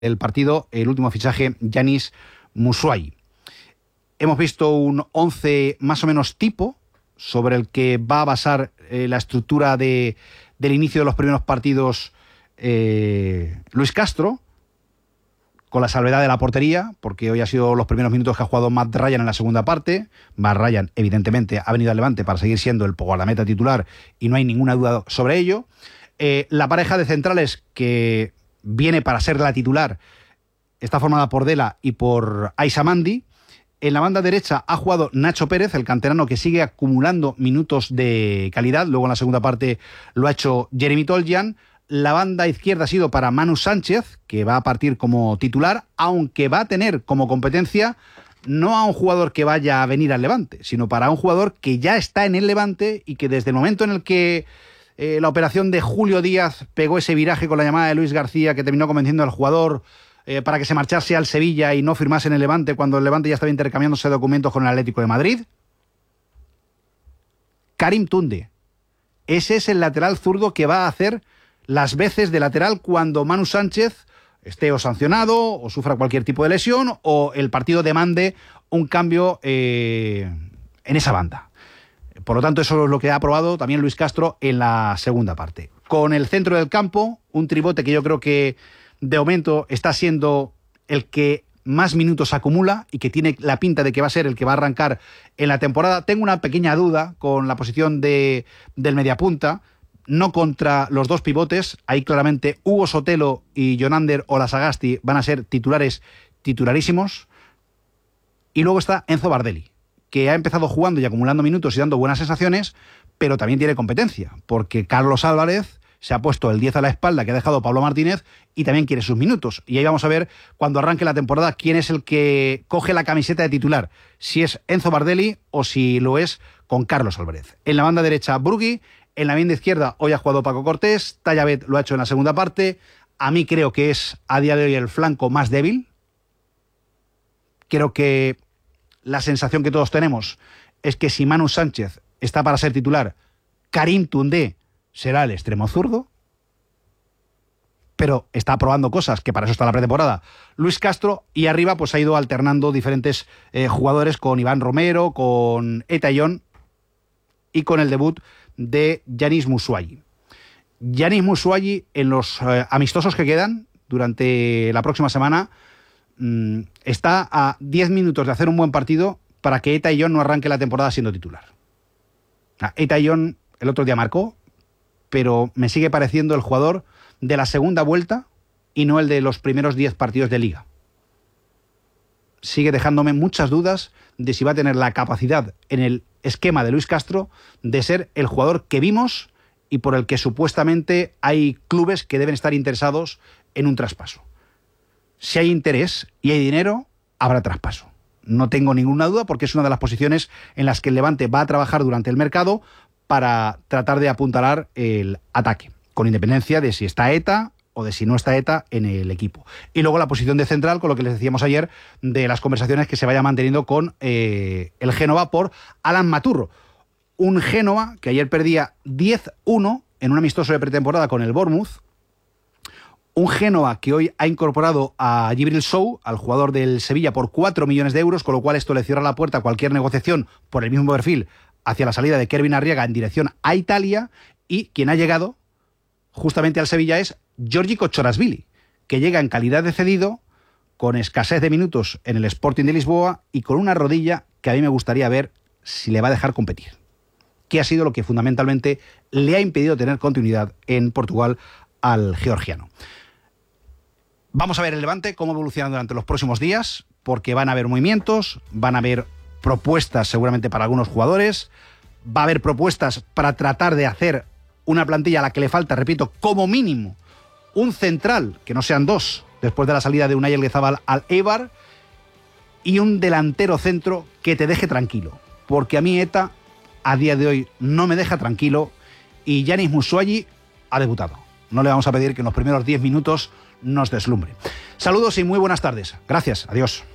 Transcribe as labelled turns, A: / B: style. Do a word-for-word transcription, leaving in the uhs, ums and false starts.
A: el partido el último fichaje, Yanis Moussouayi. Hemos visto un once más o menos tipo sobre el que va a basar eh, la estructura de, del inicio de los primeros partidos eh, Luis Castro, con la salvedad de la portería, porque hoy ha sido los primeros minutos que ha jugado Matt Ryan en la segunda parte. Matt Ryan, evidentemente, ha venido al Levante para seguir siendo el guardameta titular y no hay ninguna duda sobre ello. Eh, la pareja de centrales que viene para ser la titular está formada por Dela y por Aissa Mandi. En la banda derecha ha jugado Nacho Pérez, el canterano que sigue acumulando minutos de calidad. Luego en la segunda parte lo ha hecho Jeremy Toljan. La banda izquierda ha sido para Manu Sánchez, que va a partir como titular, aunque va a tener como competencia no a un jugador que vaya a venir al Levante, sino para un jugador que ya está en el Levante y que desde el momento en el que eh, la operación de Julio Díaz pegó ese viraje con la llamada de Luis García, que terminó convenciendo al jugador eh, para que se marchase al Sevilla y no firmase en el Levante, cuando el Levante ya estaba intercambiándose documentos con el Atlético de Madrid. Karim Toundé. Ese es el lateral zurdo que va a hacer las veces de lateral cuando Manu Sánchez esté o sancionado o sufra cualquier tipo de lesión o el partido demande un cambio eh, en esa banda. Por lo tanto, eso es lo que ha aprobado también Luis Castro en la segunda parte. Con el centro del campo, un tribote que yo creo que de momento está siendo el que más minutos acumula y que tiene la pinta de que va a ser el que va a arrancar en la temporada. Tengo una pequeña duda con la posición de, del mediapunta, no contra los dos pivotes. Ahí claramente Hugo Sotelo y Jonander Olasagasti van a ser titulares titularísimos. Y luego está Enzo Bardelli, que ha empezado jugando y acumulando minutos y dando buenas sensaciones, pero también tiene competencia, porque Carlos Álvarez se ha puesto el diez a la espalda que ha dejado Pablo Martínez y también quiere sus minutos. Y ahí vamos a ver, cuando arranque la temporada, quién es el que coge la camiseta de titular, si es Enzo Bardelli o si lo es con Carlos Álvarez. En la banda derecha, Brugui. En la banda izquierda hoy ha jugado Paco Cortés, Tallaved lo ha hecho en la segunda parte. A mí creo que es a día de hoy el flanco más débil. Creo que la sensación que todos tenemos es que si Manu Sánchez está para ser titular, Karim Toundé será el extremo zurdo, pero está probando cosas, que para eso está la pretemporada Luis Castro, y arriba pues ha ido alternando diferentes eh, jugadores con Iván Romero, con Etayón y con el debut de Yanis Moussouayi. Yanis Moussouayi, en los eh, amistosos que quedan durante la próxima semana, mmm, está a diez minutos de hacer un buen partido para que Etayón no arranque la temporada siendo titular. Etayón el otro día marcó, pero me sigue pareciendo el jugador de la segunda vuelta y no el de los primeros diez partidos de Liga. Sigue dejándome muchas dudas de si va a tener la capacidad en el esquema de Luis Castro de ser el jugador que vimos y por el que supuestamente hay clubes que deben estar interesados en un traspaso. Si hay interés y hay dinero, habrá traspaso. No tengo ninguna duda, porque es una de las posiciones en las que el Levante va a trabajar durante el mercado para tratar de apuntalar el ataque, con independencia de si está ETA o de si no está ETA en el equipo. Y luego la posición de central, con lo que les decíamos ayer, de las conversaciones que se vaya manteniendo con eh, el Génova por Alan Maturro. Un Génova que ayer perdía diez uno en un amistoso de pretemporada con el Bournemouth. Un Génova que hoy ha incorporado a Djibril Sow, al jugador del Sevilla, por cuatro millones de euros, con lo cual esto le cierra la puerta a cualquier negociación por el mismo perfil hacia la salida de Kervin Arriaga en dirección a Italia. Y quien ha llegado justamente al Sevilla es Giorgi Kochorashvili, que llega en calidad de cedido, con escasez de minutos en el Sporting de Lisboa y con una rodilla que a mí me gustaría ver si le va a dejar competir, que ha sido lo que fundamentalmente le ha impedido tener continuidad en Portugal al georgiano. Vamos a ver el Levante cómo evoluciona durante los próximos días, porque van a haber movimientos, van a haber propuestas seguramente para algunos jugadores, va a haber propuestas para tratar de hacer una plantilla a la que le falta, repito, como mínimo un central, que no sean dos, después de la salida de Unai Elguezabal al Eibar, y un delantero centro que te deje tranquilo, porque a mí ETA a día de hoy no me deja tranquilo y Yanis Moussouayi ha debutado. No le vamos a pedir que en los primeros diez minutos nos deslumbre. Saludos y muy buenas tardes. Gracias. Adiós.